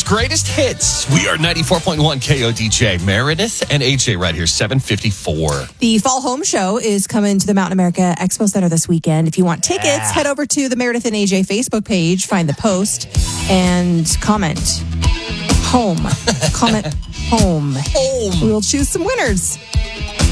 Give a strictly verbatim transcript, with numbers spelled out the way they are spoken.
greatest hits. We are ninety-four point one K O D J. Meredith and A J right here, seven fifty-four. The Fall Home Show is coming to the Mountain America Expo Center this weekend. If you want tickets, yeah. head over to the Meredith and A J Facebook page, find the post, and comment. Home. Comment home. Home. We'll choose some winners.